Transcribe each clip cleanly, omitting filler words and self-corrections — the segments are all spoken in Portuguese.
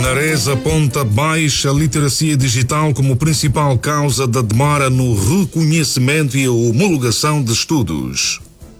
Inarés aponta baixa literacia digital como principal causa da demora no reconhecimento e homologação de estudos.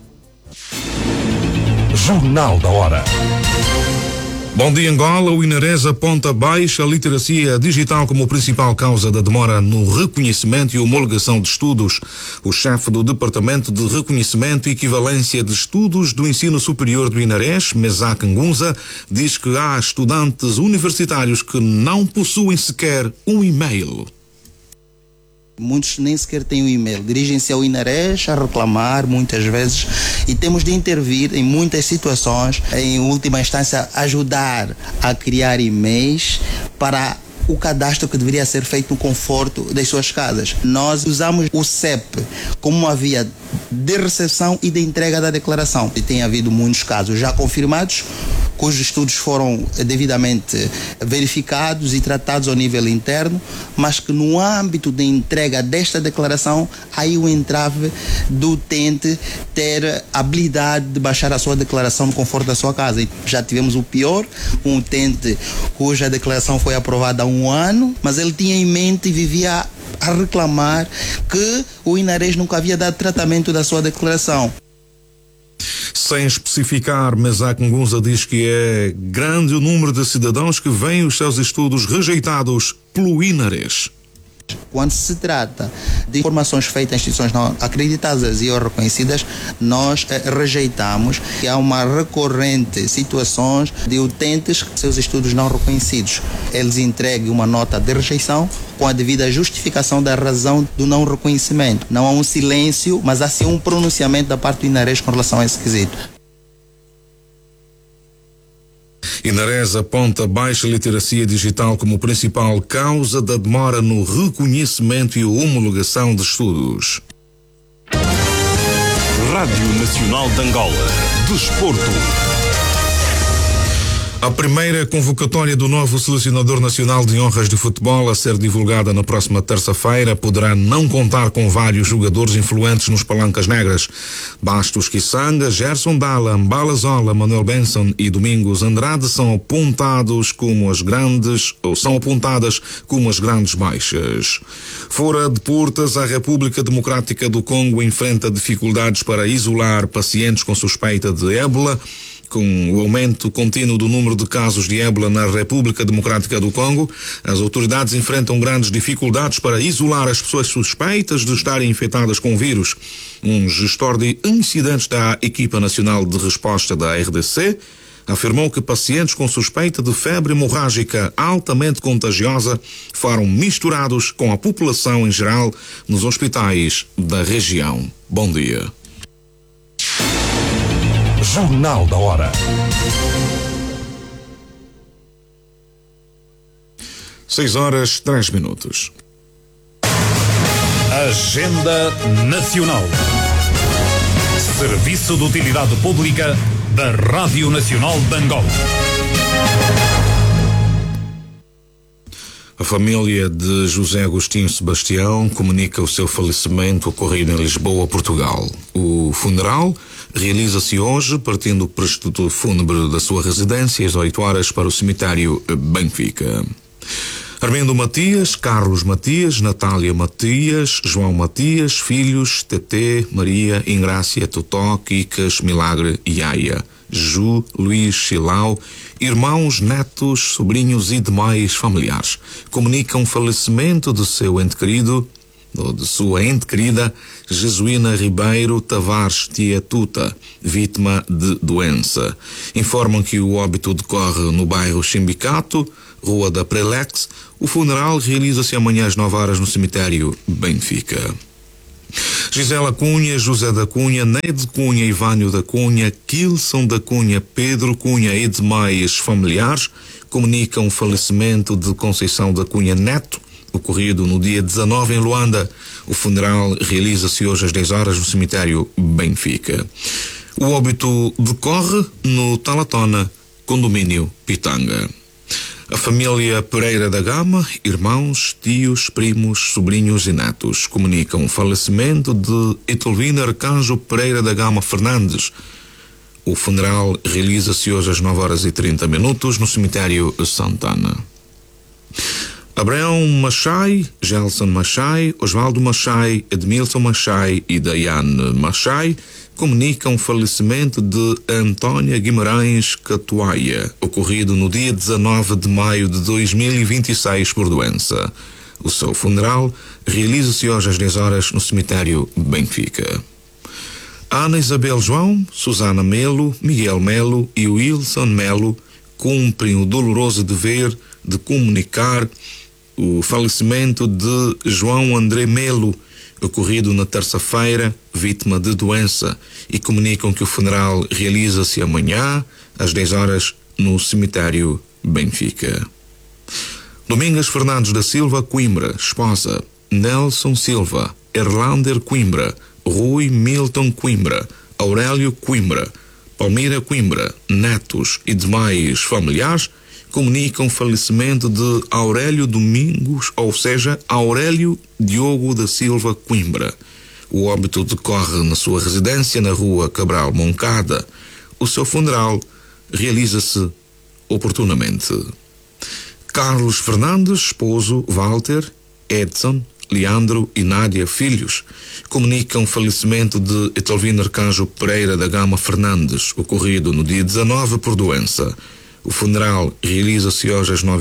Jornal da Hora. Bom dia, Angola. O Inarés aponta baixa literacia digital como principal causa da demora no reconhecimento e homologação de estudos. O chefe do Departamento de Reconhecimento e Equivalência de Estudos do Ensino Superior do Inarés, Mesaque Ngunza, diz que há estudantes universitários que não possuem sequer um e-mail. Muitos nem sequer têm um e-mail, dirigem-se ao Inarés a reclamar muitas vezes e temos de intervir em muitas situações, em última instância ajudar a criar e-mails para o cadastro que deveria ser feito no conforto das suas casas. Nós usamos o CEP como uma via de recepção e de entrega da declaração. E tem havido muitos casos já confirmados, cujos estudos foram devidamente verificados e tratados ao nível interno, mas que no âmbito de entrega desta declaração, aí o entrave do utente ter habilidade de baixar a sua declaração no conforto da sua casa. E já tivemos o pior, um utente cuja declaração foi aprovada há um ano, mas ele tinha em mente e vivia a reclamar que o Inarés nunca havia dado tratamento da sua declaração. Sem especificar, Mesaque Ngunza diz que é grande o número de cidadãos que veem os seus estudos rejeitados pelo Inarés. Quando se trata de informações feitas em instituições não acreditadas e ou reconhecidas, nós rejeitamos que há uma recorrente situações de utentes com seus estudos não reconhecidos. Eles entreguem uma nota de rejeição com a devida justificação da razão do não reconhecimento. Não há um silêncio, mas há sim um pronunciamento da parte do Inarés com relação a esse quesito. Inarés aponta baixa literacia digital como principal causa da demora no reconhecimento e homologação de estudos. Rádio Nacional de Angola. Desporto. A primeira convocatória do novo selecionador nacional de honras de futebol a ser divulgada na próxima terça-feira poderá não contar com vários jogadores influentes nos palancas negras. Bastos Kisanga, Gerson Dalla, Mbala Zola, Manuel Benson e Domingos Andrade são apontadas como as grandes baixas. Fora de portas, a República Democrática do Congo enfrenta dificuldades para isolar pacientes com suspeita de ébola. Com o aumento contínuo do número de casos de ébola na República Democrática do Congo, as autoridades enfrentam grandes dificuldades para isolar as pessoas suspeitas de estarem infectadas com o vírus. Um gestor de incidentes da Equipa Nacional de Resposta da RDC afirmou que pacientes com suspeita de febre hemorrágica altamente contagiosa foram misturados com a população em geral nos hospitais da região. Bom dia. Jornal da Hora. 6:03. Agenda Nacional. Serviço de Utilidade Pública da Rádio Nacional de Angola. A família de José Agostinho Sebastião comunica o seu falecimento ocorrido em Lisboa, Portugal. O funeral realiza-se hoje, partindo o préstito fúnebre da sua residência às 8 horas para o cemitério Benfica. Armindo Matias, Carlos Matias, Natália Matias, João Matias, filhos, Tetê, Maria, Ingrácia, Totó, Quicas, Milagre e Iaia, Ju, Luís, Chilau, irmãos, netos, sobrinhos e demais familiares comunicam o falecimento de seu ente querido, ou de sua ente querida, Jesuína Ribeiro Tavares Tia Tuta, vítima de doença. Informam que o óbito decorre no bairro Chimbicato, Rua da Prelex. O funeral realiza-se amanhã às 9 horas no cemitério Benfica. Gisela Cunha, José da Cunha, Neide Cunha, Ivânio da Cunha, Kilson da Cunha, Pedro Cunha e demais familiares comunicam o falecimento de Conceição da Cunha Neto, ocorrido no dia 19 em Luanda. O funeral realiza-se hoje às 10 horas no cemitério Benfica. O óbito decorre no Talatona, condomínio Pitanga. A família Pereira da Gama, irmãos, tios, primos, sobrinhos e netos comunicam o falecimento de Etelvina Arcanjo Pereira da Gama Fernandes. O funeral realiza-se hoje às 9h30 no cemitério Santana. Abraão Machai, Gelson Machai, Osvaldo Machai, Edmilson Machai e Daiane Machai comunicam o falecimento de Antônia Guimarães Catuaia, ocorrido no dia 19 de maio de 2026 por doença. O seu funeral realiza-se hoje às 10 horas no cemitério Benfica. Ana Isabel João, Susana Melo, Miguel Melo e Wilson Melo cumprem o doloroso dever de comunicar o falecimento de João André Melo, ocorrido na terça-feira, vítima de doença, e comunicam que o funeral realiza-se amanhã, às 10 horas, no cemitério Benfica. Domingos Fernandes da Silva Coimbra, esposa, Nelson Silva, Erlander Coimbra, Rui Milton Coimbra, Aurélio Coimbra, Palmira Coimbra, netos e demais familiares comunicam o falecimento de Aurélio Domingos, ou seja, Aurélio Diogo da Silva Coimbra. O óbito decorre na sua residência na rua Cabral Moncada. O seu funeral realiza-se oportunamente. Carlos Fernandes, esposo, Walter, Edson, Leandro e Nádia, filhos, comunicam o falecimento de Etelvino Arcanjo Pereira da Gama Fernandes, ocorrido no dia 19 por doença. O funeral realiza-se hoje às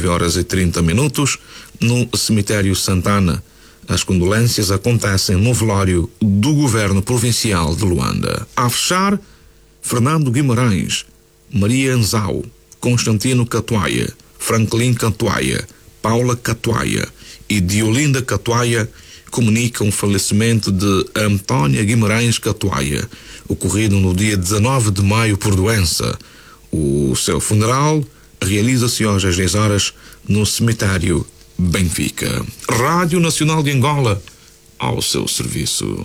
9h30 no cemitério Santana. As condolências acontecem no velório do Governo Provincial de Luanda. A fechar, Fernando Guimarães, Maria Anzau, Constantino Catuaia, Franklin Catuaia, Paula Catuaia e Diolinda Catuaia comunicam o falecimento de Antônia Guimarães Catuaia, ocorrido no dia 19 de maio por doença. O seu funeral realiza-se hoje às 10 horas no cemitério Benfica. Rádio Nacional de Angola, ao seu serviço.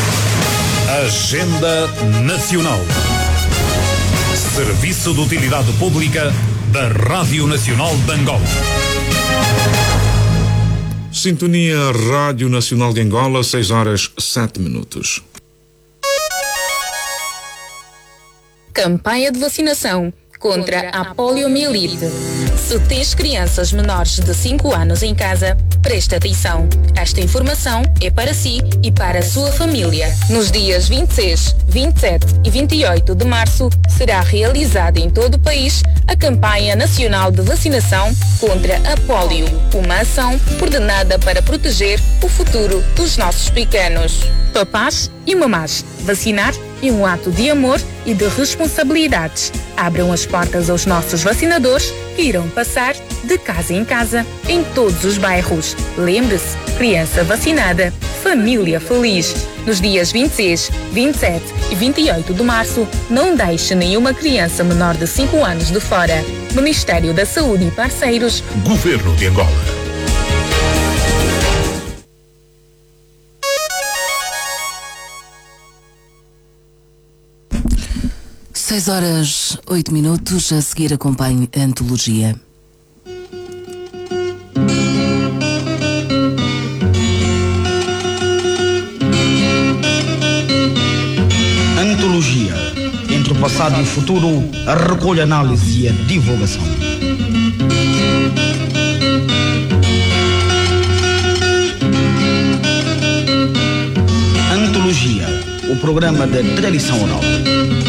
Agenda Nacional. Serviço de Utilidade Pública da Rádio Nacional de Angola. Sintonia Rádio Nacional de Angola, 6h07. Campanha de vacinação contra a poliomielite. Se tens crianças menores de 5 anos em casa, presta atenção. Esta informação é para si e para a sua família. Nos dias 26, 27 e 28 de março, será realizada em todo o país a campanha nacional de vacinação contra a polio, uma ação coordenada para proteger o futuro dos nossos pequenos. Papás e mamás, vacinar é um ato de amor e de responsabilidades. Abram as portas aos nossos vacinadores que irão passar de casa em casa em todos os bairros. Lembre-se, criança vacinada, família feliz. Nos dias 26, 27 e 28 de março, não deixe nenhuma criança menor de 5 anos de fora. Ministério da Saúde e parceiros. Governo de Angola. Seis horas, 8 a seguir acompanhe a antologia. Antologia. Entre o passado e o futuro, a recolha, análise e a divulgação. Antologia. O programa da tradição oral.